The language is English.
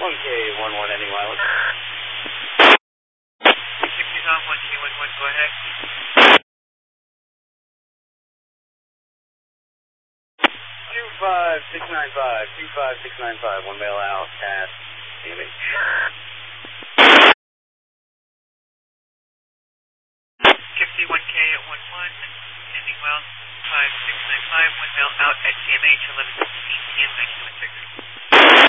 1K11 ending wireless. Sixties on 1K11, go ahead. 25695, one mail out at CMH. 1K at 11, ending well 5695, one mail out at CMH, 11:15 p.m. 1976.